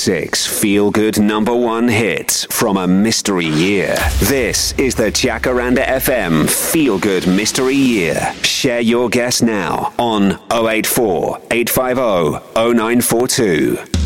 6 feel-good number one hits from a mystery year. This is the Jacaranda FM Feel-Good Mystery Year. Share your guess now on 084 850 0942.